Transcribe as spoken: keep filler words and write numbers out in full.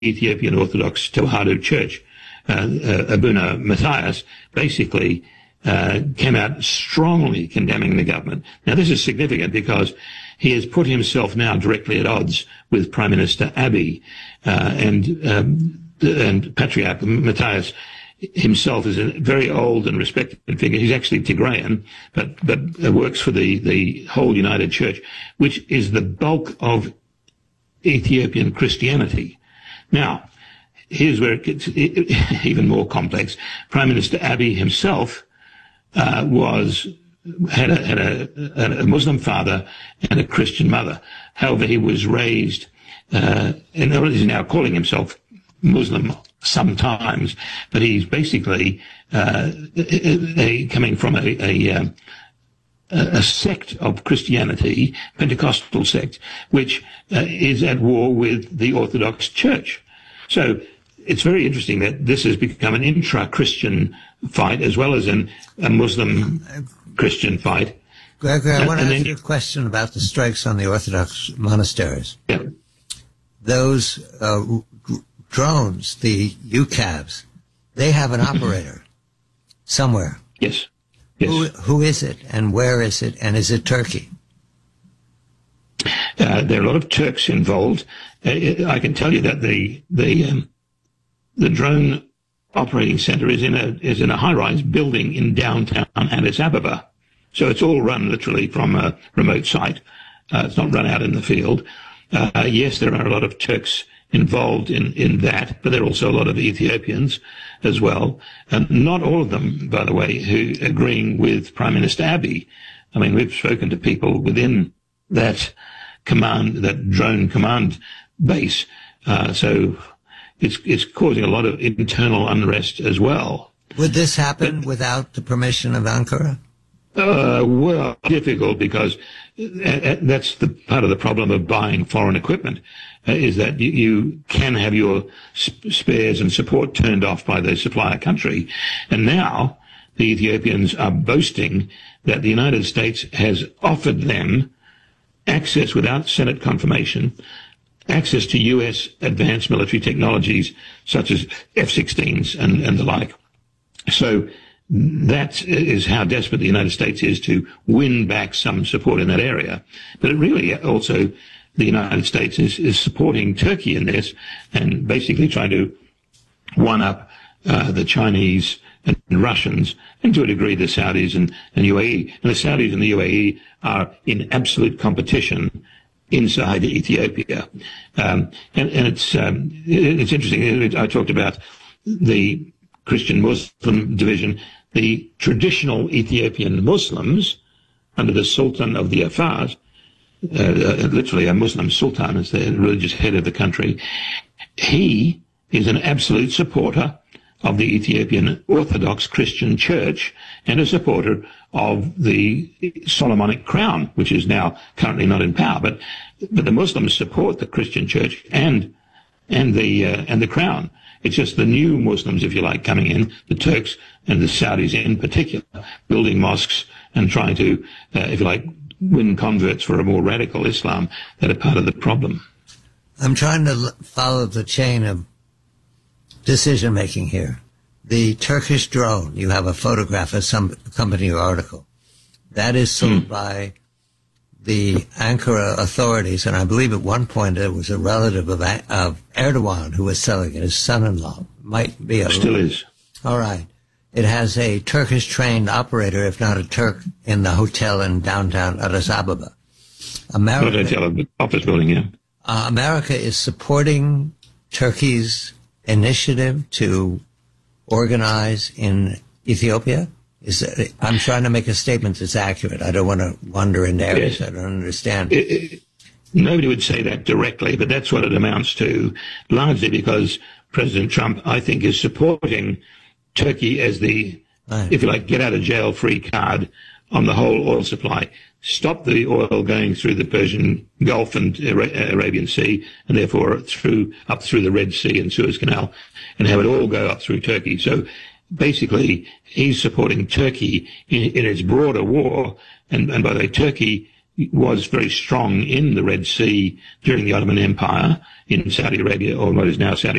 Ethiopian Orthodox Tewahedo Church, uh, uh, Abuna Matthias, basically uh, came out strongly condemning the government. Now, this is significant because he has put himself now directly at odds with Prime Minister Abiy, uh, and um, and Patriarch Matthias himself is a very old and respected figure. He's actually Tigrayan, but but works for the, the whole United Church, which is the bulk of Ethiopian Christianity. Now, here's where it gets even more complex. Prime Minister Abiy himself uh, was had, a, had a, a Muslim father and a Christian mother. However, he was raised, uh, and he's now calling himself Muslim sometimes, but he's basically uh, a, a, coming from a, a, a sect of Christianity, Pentecostal sect, which uh, is at war with the Orthodox Church. So it's very interesting that this has become an intra-Christian fight as well as an, a Muslim-Christian fight. Gregory, I uh, want to ask then, you a question about the strikes on the Orthodox monasteries. Yeah. Those uh, drones, the U CAVs, they have an operator somewhere. Yes. Yes. Who, who is it, and where is it, and is it Turkey? Uh, there are a lot of Turks involved. Uh, I can tell you that the the um, the drone operating center is in a is in a high-rise building in downtown Addis Ababa. So it's all run literally from a remote site. Uh, it's not run out in the field. Uh, yes, there are a lot of Turks involved in, in that, but there are also a lot of Ethiopians as well. And not all of them, by the way, who are agreeing with Prime Minister Abiy. I mean, we've spoken to people within that command, that drone command base. Uh, so it's, it's causing a lot of internal unrest as well. Would this happen but, without the permission of Ankara? Uh, well, difficult because that's the part of the problem of buying foreign equipment, uh, is that you, you can have your sp- spares and support turned off by the supplier country. And now the Ethiopians are boasting that the United States has offered them access without Senate confirmation, access to U S advanced military technologies such as F sixteens and, and the like. So that is how desperate the United States is to win back some support in that area. But it really also, the United States is, is supporting Turkey in this and basically trying to one up uh, the Chinese and Russians, and to a degree the Saudis and, and U A E. And the Saudis and the U A E are in absolute competition inside Ethiopia. Um, and, and it's, um, it's interesting. I talked about the Christian Muslim division. The traditional Ethiopian Muslims, under the Sultan of the Afars, uh, uh, literally a Muslim sultan as the religious head of the country, he is an absolute supporter of the Ethiopian Orthodox Christian Church and a supporter of the Solomonic crown, which is now currently not in power. But but the Muslims support the Christian Church and and the uh, and the crown. It's just the new Muslims, if you like, coming in, the Turks and the Saudis in particular, building mosques and trying to, uh, if you like, win converts for a more radical Islam that are part of the problem. I'm trying to follow the chain of decision-making here. The Turkish drone, you have a photograph of some company or article. That is sold mm. by the Ankara authorities, and I believe at one point there was a relative of, of Erdogan who was selling it, his son-in-law. Might be a... Still is. All right. It has a Turkish-trained operator, if not a Turk, in the hotel in downtown Addis Ababa. America, not hotel, but office building, yeah. Uh, America is supporting Turkey's initiative to organize in Ethiopia. Is it, I'm trying to make a statement that's accurate. I don't want to wander into areas yes. I don't understand. It, it, nobody would say that directly, but that's what it amounts to, largely because President Trump, I think, is supporting Turkey as the, right. if you like, get-out-of-jail-free card on the whole oil supply. Stop the oil going through the Persian Gulf and Arabian Sea, and therefore through up through the Red Sea and Suez Canal, and have it all go up through Turkey. So basically, he's supporting Turkey in, in its broader war. And, and by the way, Turkey was very strong in the Red Sea during the Ottoman Empire in Saudi Arabia, or what is now Saudi